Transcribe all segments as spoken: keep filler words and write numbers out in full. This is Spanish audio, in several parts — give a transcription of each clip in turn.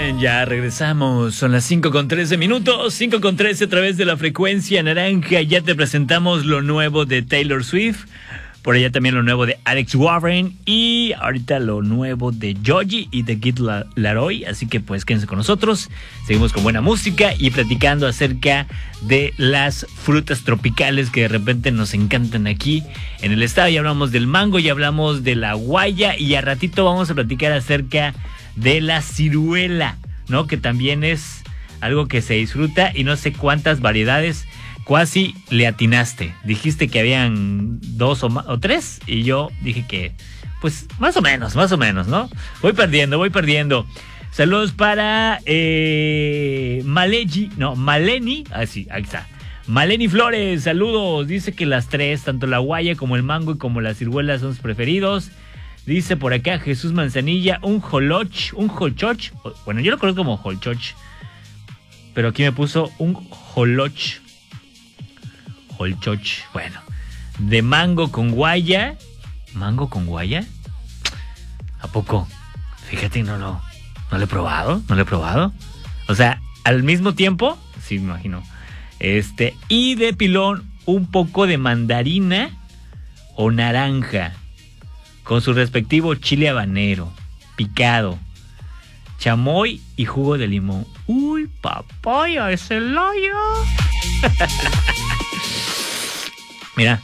bien, ya regresamos. Son las cinco con trece minutos, cinco con trece a través de la frecuencia naranja. Ya te presentamos lo nuevo de Taylor Swift. Por allá también lo nuevo de Alex Warren. Y ahorita lo nuevo de Joji y de Kid Laroi. Así que pues quédense con nosotros. Seguimos con buena música y platicando acerca de las frutas tropicales que de repente nos encantan aquí en el estado. Ya hablamos del mango, ya hablamos de la guaya. Y a ratito vamos a platicar acerca de la ciruela, ¿no? Que también es algo que se disfruta y no sé cuántas variedades. Casi le atinaste. Dijiste que habían dos o, o tres y yo dije que, pues, más o menos, más o menos, ¿no? Voy perdiendo, voy perdiendo. Saludos para eh, Malegi, no, Maleni, así, ahí está. Maleni Flores, saludos. Dice que las tres, tanto la guaya como el mango y como la ciruela son sus preferidos. Dice por acá Jesús Manzanilla, un joloch, un jolchoch. Bueno, yo lo conozco como jolchoch, pero aquí me puso un joloch. Jolchoch, bueno, de mango con guaya. ¿Mango con guaya? ¿A poco? Fíjate, no lo, no lo he probado, no lo he probado. O sea, al mismo tiempo, sí, me imagino. Este, y de pilón, un poco de mandarina o naranja, con su respectivo chile habanero, picado, chamoy y jugo de limón. Uy, papaya, es el hoyo. Mira.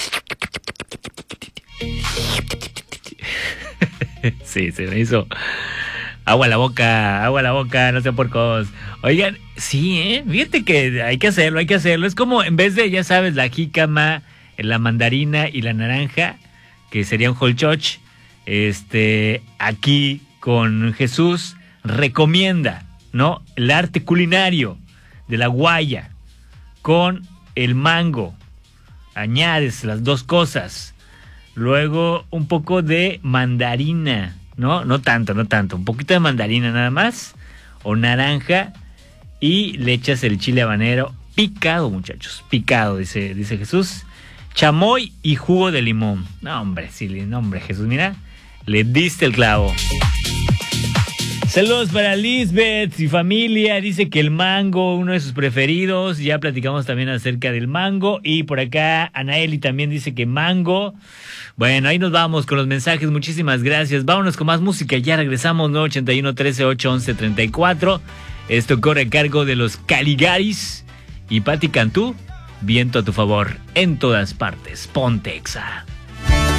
Sí, se me hizo agua a la boca, agua a la boca, no sean puercos. Oigan, sí, ¿eh? Fíjate que hay que hacerlo, hay que hacerlo. Es como en vez de, ya sabes, la jícama, la mandarina y la naranja, que sería un jolchoch, este, aquí con Jesús recomienda, ¿no? El arte culinario de la guaya con el mango. Añades las dos cosas. Luego un poco de mandarina, ¿no? No tanto, no tanto. Un poquito de mandarina nada más. O naranja. Y le echas el chile habanero picado, muchachos. Picado, dice, dice Jesús. Chamoy y jugo de limón. No, hombre, sí, no, hombre, Jesús, mira. Le diste el clavo. Saludos para Lisbeth y familia. Dice que el mango, uno de sus preferidos. Ya platicamos también acerca del mango. Y por acá Anaeli también dice que mango. Bueno, ahí nos vamos con los mensajes. Muchísimas gracias. Vámonos con más música. Ya regresamos. nueve ochenta y uno, trece, ocho, once, treinta y cuatro. Esto corre a cargo de los Caligaris. Y Pati Cantú, viento a tu favor en todas partes. Ponte Exa.